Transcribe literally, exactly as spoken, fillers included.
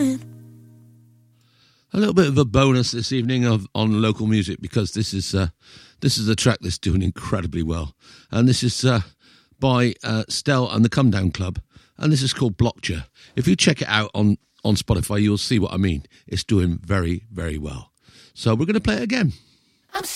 time. A little bit of a bonus this evening of on local music, because this is uh, this is a track that's doing incredibly well, and this is uh, by uh, Stell and the Come Down Club, and this is called Blockcha. If you check it out on, on Spotify, you'll see what I mean. It's doing very, very well. So we're going to play it again.